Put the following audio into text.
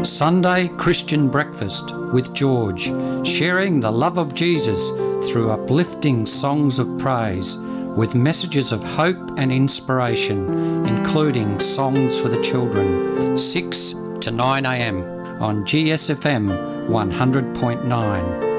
Sunday Christian Breakfast with George, sharing the love of Jesus through uplifting songs of praise with messages of hope and inspiration, including songs for the children, 6 to 9 a.m. on GSFM 100.9.